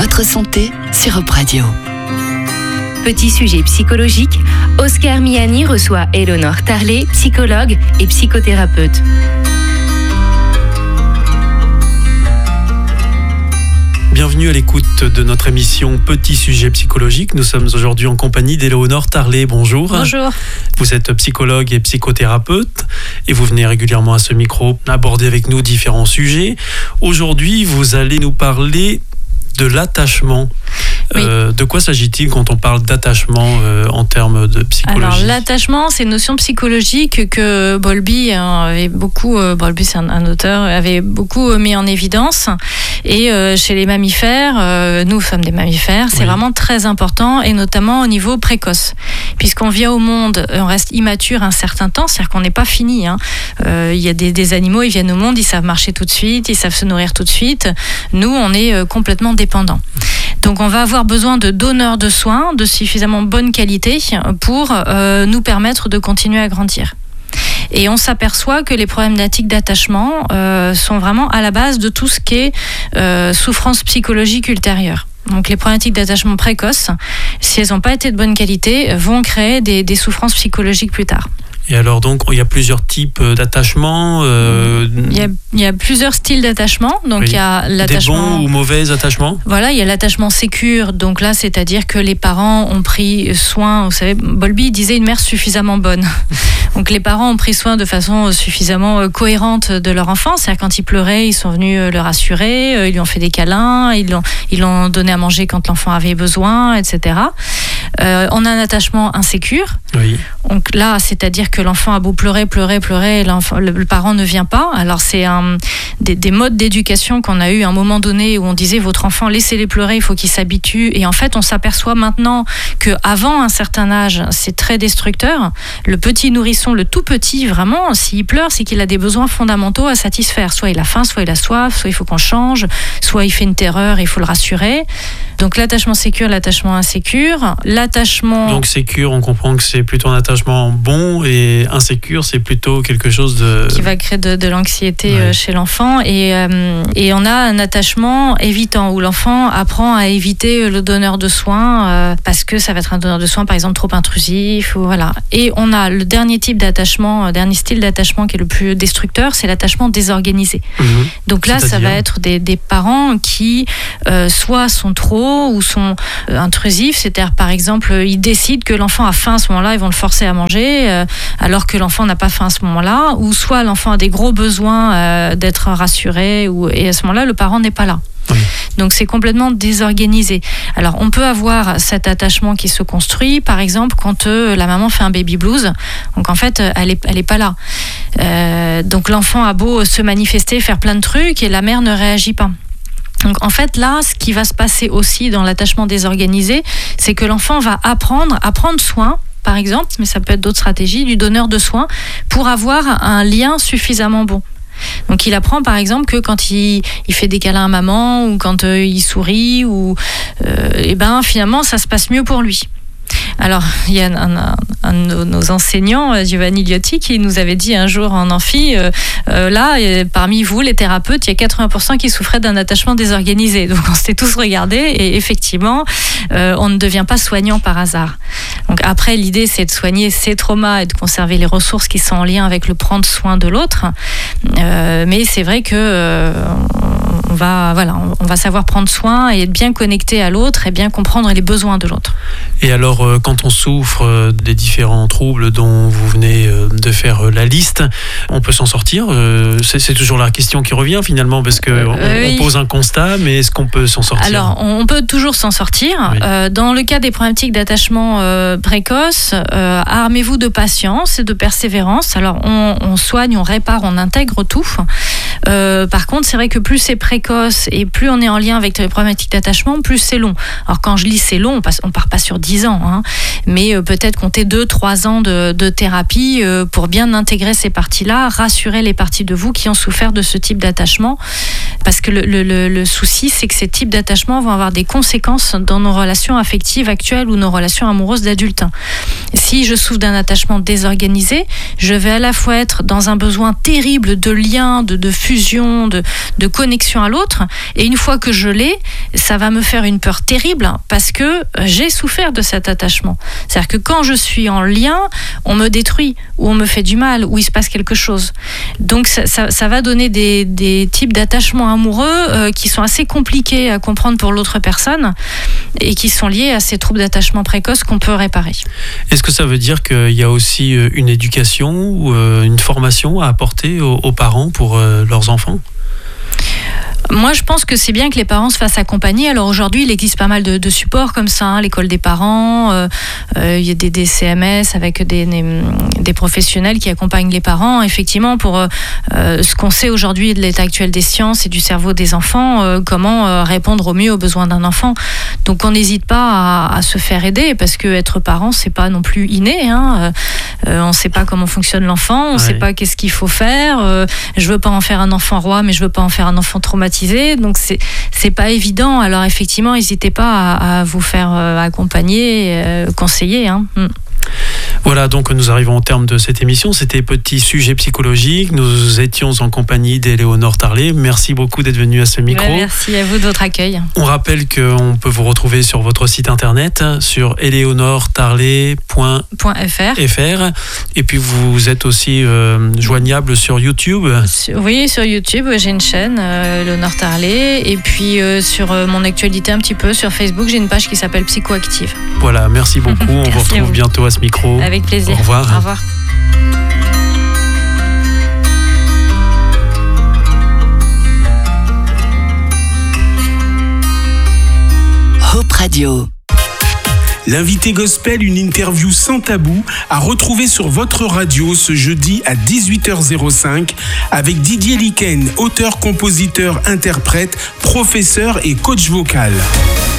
votre santé sur Europe Radio. Petit sujet psychologique, Oscar Miani reçoit Éléonore Tarlet, psychologue et psychothérapeute. Bienvenue à l'écoute de notre émission Petit sujet psychologique. Nous sommes aujourd'hui en compagnie d'Éléonore Tarlet. Bonjour. Bonjour. Vous êtes psychologue et psychothérapeute et vous venez régulièrement à ce micro aborder avec nous différents sujets. Aujourd'hui, vous allez nous parler de l'attachement. Oui. De quoi s'agit-il quand on parle d'attachement en termes de psychologie ? Alors, l'attachement, c'est une notion psychologique que Bowlby avait beaucoup, Bowlby c'est un auteur, avait beaucoup mis en évidence. Et chez les mammifères, nous sommes des mammifères, c'est vraiment très important, et notamment au niveau précoce. Puisqu'on vient au monde, on reste immature un certain temps, c'est-à-dire qu'on n'est pas fini. Il y a des animaux, ils viennent au monde, ils savent marcher tout de suite, ils savent se nourrir tout de suite. Nous, on est complètement dépendants. Donc on va avoir besoin de donneurs de soins de suffisamment bonne qualité pour nous permettre de continuer à grandir. Et on s'aperçoit que les problématiques d'attachement sont vraiment à la base de tout ce qui est souffrance psychologique ultérieure. Donc les problématiques d'attachement précoce, si elles n'ont pas été de bonne qualité, vont créer des souffrances psychologiques plus tard. Et alors donc, il y a plusieurs types d'attachements il y a plusieurs styles d'attachement. Donc il y a l'attachement... Des bons ou mauvais attachements ? Voilà, il y a l'attachement sécure. Donc là, c'est-à-dire que les parents ont pris soin... Vous savez, Bowlby disait une mère suffisamment bonne. Donc les parents ont pris soin de façon suffisamment cohérente de leur enfant. C'est-à-dire quand il pleurait, ils sont venus le rassurer, ils lui ont fait des câlins, ils l'ont donné à manger quand l'enfant avait besoin, etc. On a un attachement insécure. Oui. Donc là, c'est-à-dire que l'enfant a beau pleurer, et le parent ne vient pas. Alors c'est des modes d'éducation qu'on a eu à un moment donné où on disait votre enfant, laissez-les pleurer, il faut qu'il s'habitue. Et en fait, on s'aperçoit maintenant qu'avant un certain âge, c'est très destructeur. Le petit nourrisson, le tout petit, vraiment, s'il pleure, c'est qu'il a des besoins fondamentaux à satisfaire. Soit il a faim, soit il a soif, soit il faut qu'on change, soit il fait une terreur, il faut le rassurer. Donc l'attachement sécure, l'attachement insécure. Donc sécure, on comprend que c'est plutôt un attachement bon, et insécure, c'est plutôt quelque chose qui va créer de l'anxiété chez l'enfant. Et on a un attachement évitant, où l'enfant apprend à éviter le donneur de soins parce que ça va être un donneur de soins, par exemple, trop intrusif. Ou voilà. Et on a le dernier type d'attachement, dernier style d'attachement qui est le plus destructeur, c'est l'attachement désorganisé. Donc là, ça va être des parents qui soit sont trop ou sont intrusifs, c'est-à-dire par exemple ils décident que l'enfant a faim à ce moment-là, ils vont le forcer à manger alors que l'enfant n'a pas faim à ce moment-là, ou soit l'enfant a des gros besoins d'être rassuré, et à ce moment-là le parent n'est pas là. Oui. Donc c'est complètement désorganisé. Alors on peut avoir cet attachement qui se construit, par exemple quand la maman fait un baby blues, donc en fait elle est pas là. Donc l'enfant a beau se manifester, faire plein de trucs, et la mère ne réagit pas. Donc en fait là, ce qui va se passer aussi dans l'attachement désorganisé, c'est que l'enfant va apprendre à prendre soin, par exemple, mais ça peut être d'autres stratégies, du donneur de soins, pour avoir un lien suffisamment bon. Donc il apprend par exemple que quand il fait des câlins à maman, ou quand il sourit, ou finalement ça se passe mieux pour lui. Alors, il y a un de nos enseignants, Giovanni Liotti, qui nous avait dit un jour en amphi, parmi vous, les thérapeutes, il y a 80% qui souffraient d'un attachement désorganisé. Donc, on s'était tous regardés, et effectivement, on ne devient pas soignant par hasard. Donc, après, l'idée, c'est de soigner ces traumas et de conserver les ressources qui sont en lien avec le prendre soin de l'autre. Mais c'est vrai que on va savoir prendre soin et être bien connecté à l'autre et bien comprendre les besoins de l'autre. Et alors, quand on souffre des différents troubles dont vous venez de faire la liste, on peut s'en sortir ? C'est toujours la question qui revient finalement, parce qu'on pose un constat, mais est-ce qu'on peut s'en sortir ? Alors, on peut toujours s'en sortir. Oui. Dans le cas des problématiques d'attachement précoce, armez-vous de patience et de persévérance. Alors, on soigne, on répare, on intègre tout. Par contre, c'est vrai que plus c'est précoce et plus on est en lien avec les problématiques d'attachement, plus c'est long. Alors quand je dis c'est long, on part pas sur 10 ans, mais peut-être compter 2-3 ans de thérapie pour bien intégrer ces parties-là, rassurer les parties de vous qui ont souffert de ce type d'attachement. Parce que le souci, c'est que ces types d'attachements vont avoir des conséquences dans nos relations affectives actuelles ou nos relations amoureuses d'adultes. Si je souffre d'un attachement désorganisé, je vais à la fois être dans un besoin terrible de lien, de fusion, de connexion à l'autre, et une fois que je l'ai, ça va me faire une peur terrible parce que j'ai souffert de cet attachement. C'est-à-dire que quand je suis en lien, on me détruit, ou on me fait du mal, ou il se passe quelque chose. Donc ça va donner des types d'attachements amoureux qui sont assez compliqués à comprendre pour l'autre personne et qui sont liés à ces troubles d'attachement précoce qu'on peut réparer. Est-ce que ça veut dire qu'il y a aussi une éducation ou une formation à apporter aux parents pour leurs enfants ? Moi, je pense que c'est bien que les parents se fassent accompagner. Alors aujourd'hui, il existe pas mal de supports comme ça, l'école des parents, il y a des CMS avec des professionnels qui accompagnent les parents. Effectivement, pour ce qu'on sait aujourd'hui de l'état actuel des sciences et du cerveau des enfants, comment répondre au mieux aux besoins d'un enfant. Donc on n'hésite pas à se faire aider parce que être parent, c'est pas non plus inné. On ne sait pas comment fonctionne l'enfant, on ne sait pas qu'est-ce qu'il faut faire. Je veux pas en faire un enfant roi, mais je veux pas en faire un enfant traumatisé. Donc c'est pas évident. Alors effectivement, n'hésitez pas à vous faire accompagner, conseiller. Voilà, donc nous arrivons au terme de cette émission. C'était Petit Sujet Psychologique. Nous étions en compagnie d'Éléonore Tarlet. Merci beaucoup d'être venue à ce micro. Merci à vous de votre accueil. On rappelle qu'on peut vous retrouver sur votre site internet sur eleonoretarlet.fr. Et puis vous êtes aussi joignable sur YouTube. Oui, sur YouTube, j'ai une chaîne, Éléonore Tarlet. Et puis sur mon actualité un petit peu, sur Facebook, j'ai une page qui s'appelle Psychoactive. Voilà, merci beaucoup. On vous retrouve bientôt à ce micro. Avec plaisir. Au revoir. Au revoir. Hope Radio. L'invité gospel, une interview sans tabou, à retrouver sur votre radio ce jeudi à 18h05 avec Didier Liken, auteur, compositeur, interprète, professeur et coach vocal.